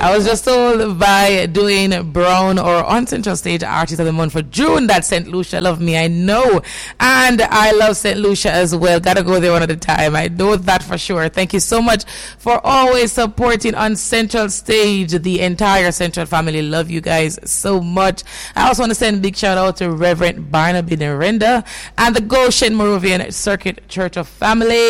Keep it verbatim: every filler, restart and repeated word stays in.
I was just told by doing Brown or on Central Stage Artist of the Month for June that Saint Lucia love me. I know. And I love Saint Lucia as well. Gotta go there one at a time. I know that for sure. Thank you so much for always supporting on Central Stage. The entire Central family love you guys so much. I also want to send a big shout out to Reverend Barnaby Narenda and the Goshen Moravian Circuit Church of Family.